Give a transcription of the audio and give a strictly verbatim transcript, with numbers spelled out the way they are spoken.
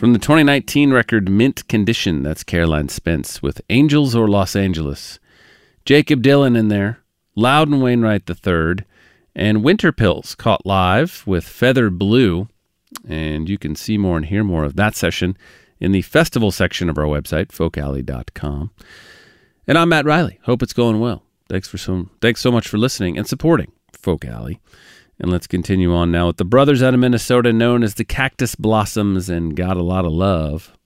From the twenty nineteen record Mint Condition, that's Caroline Spence with Angels or Los Angeles. Jacob Dylan in there, Loudon Wainwright the third, and Winter Pills caught live with Feather Blue. And you can see more and hear more of that session in the festival section of our website, folk alley dot com. And I'm Matt Riley. Hope it's going well. Thanks for so, thanks so much for listening and supporting Folk Alley. And let's continue on now with the brothers out of Minnesota known as the Cactus Blossoms and Got a Lot of Love.